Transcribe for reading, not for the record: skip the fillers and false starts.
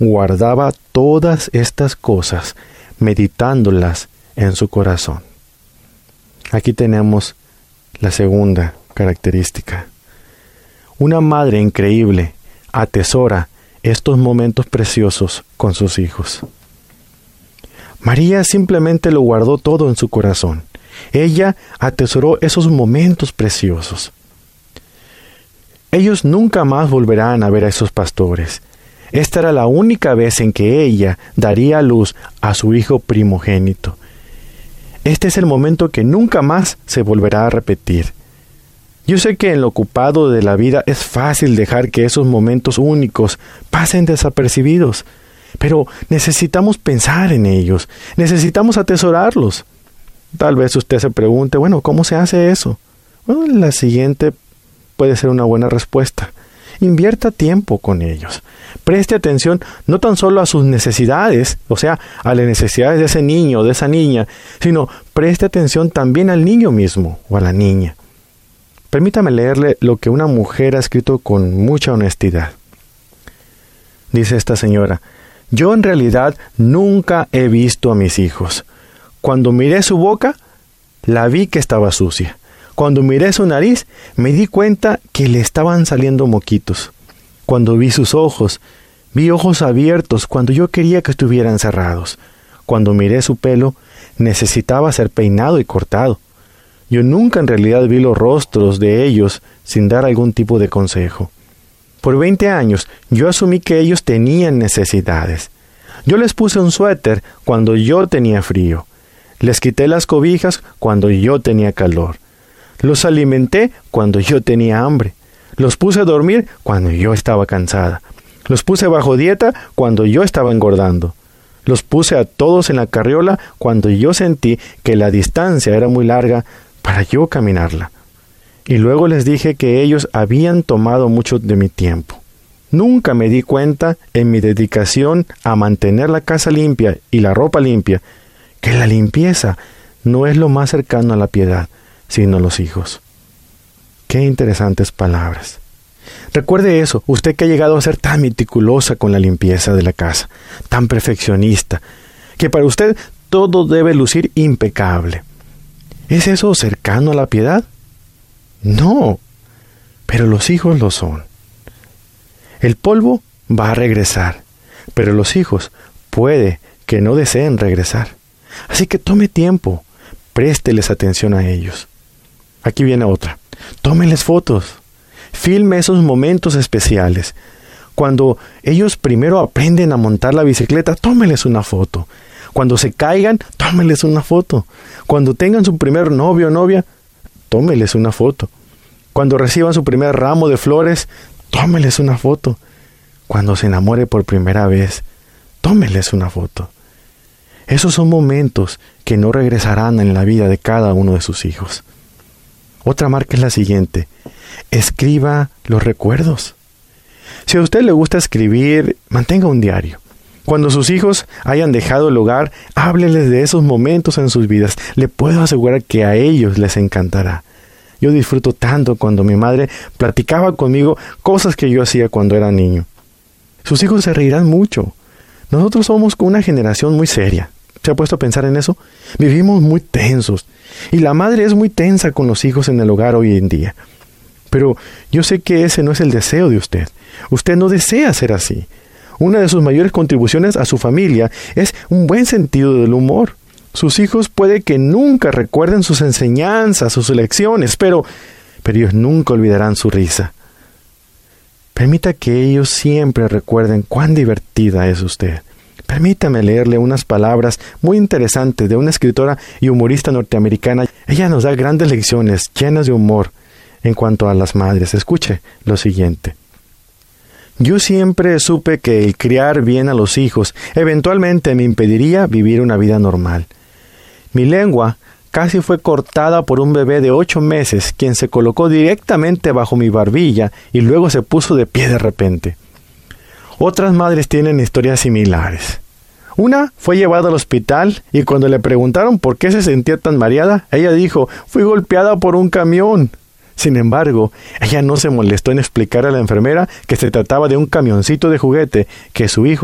guardaba todas estas cosas, meditándolas en su corazón. Aquí tenemos la segunda característica. Una madre increíble atesora estos momentos preciosos con sus hijos. María simplemente lo guardó todo en su corazón. Ella atesoró esos momentos preciosos. Ellos nunca más volverán a ver a esos pastores. Esta era la única vez en que ella daría a luz a su hijo primogénito. Este es el momento que nunca más se volverá a repetir. Yo sé que en lo ocupado de la vida es fácil dejar que esos momentos únicos pasen desapercibidos, pero necesitamos pensar en ellos, necesitamos atesorarlos. Tal vez usted se pregunte, bueno, ¿cómo se hace eso? Bueno, la siguiente puede ser una buena respuesta. Invierta tiempo con ellos. Preste atención no tan solo a sus necesidades, o sea, a las necesidades de ese niño o de esa niña, sino preste atención también al niño mismo o a la niña. Permítame leerle lo que una mujer ha escrito con mucha honestidad. Dice esta señora: yo en realidad nunca he visto a mis hijos. Cuando miré su boca, la vi que estaba sucia. Cuando miré su nariz, me di cuenta que le estaban saliendo moquitos. Cuando vi sus ojos, vi ojos abiertos cuando yo quería que estuvieran cerrados. Cuando miré su pelo, necesitaba ser peinado y cortado. Yo nunca en realidad vi los rostros de ellos sin dar algún tipo de consejo. Por 20 años, yo asumí que ellos tenían necesidades. Yo les puse un suéter cuando yo tenía frío. Les quité las cobijas cuando yo tenía calor. Los alimenté cuando yo tenía hambre. Los puse a dormir cuando yo estaba cansada. Los puse bajo dieta cuando yo estaba engordando. Los puse a todos en la carriola cuando yo sentí que la distancia era muy larga para yo caminarla. Y luego les dije que ellos habían tomado mucho de mi tiempo. Nunca me di cuenta en mi dedicación a mantener la casa limpia y la ropa limpia, que la limpieza no es lo más cercano a la piedad, sino los hijos. Qué interesantes palabras. Recuerde eso, usted que ha llegado a ser tan meticulosa con la limpieza de la casa, tan perfeccionista, que para usted todo debe lucir impecable. ¿Es eso cercano a la piedad? No, pero los hijos lo son. El polvo va a regresar, pero los hijos puede que no deseen regresar. Así que tome tiempo, présteles atención a ellos. Aquí viene otra. Tómeles fotos. Filme esos momentos especiales. Cuando ellos primero aprenden a montar la bicicleta, tómeles una foto. Cuando se caigan, tómeles una foto. Cuando tengan su primer novio o novia, tómeles una foto. Cuando reciban su primer ramo de flores, tómeles una foto. Cuando se enamore por primera vez, tómeles una foto. Esos son momentos que no regresarán en la vida de cada uno de sus hijos. Otra marca es la siguiente. Escriba los recuerdos. Si a usted le gusta escribir, mantenga un diario. Cuando sus hijos hayan dejado el hogar, hábleles de esos momentos en sus vidas. Le puedo asegurar que a ellos les encantará. Yo disfruto tanto cuando mi madre platicaba conmigo cosas que yo hacía cuando era niño. Sus hijos se reirán mucho. Nosotros somos una generación muy seria. ¿Se ha puesto a pensar en eso? Vivimos muy tensos. Y la madre es muy tensa con los hijos en el hogar hoy en día. Pero yo sé que ese no es el deseo de usted. Usted no desea ser así. Una de sus mayores contribuciones a su familia es un buen sentido del humor. Sus hijos puede que nunca recuerden sus enseñanzas, sus lecciones, pero ellos nunca olvidarán su risa. Permita que ellos siempre recuerden cuán divertida es usted. Permítame leerle unas palabras muy interesantes de una escritora y humorista norteamericana. Ella nos da grandes lecciones llenas de humor en cuanto a las madres. Escuche lo siguiente. Yo siempre supe que el criar bien a los hijos eventualmente me impediría vivir una vida normal. Mi lengua casi fue cortada por un bebé de 8 meses, quien se colocó directamente bajo mi barbilla y luego se puso de pie de repente. Otras madres tienen historias similares. Una fue llevada al hospital y cuando le preguntaron por qué se sentía tan mareada, ella dijo: fui golpeada por un camión. Sin embargo, ella no se molestó en explicar a la enfermera que se trataba de un camioncito de juguete que su hijo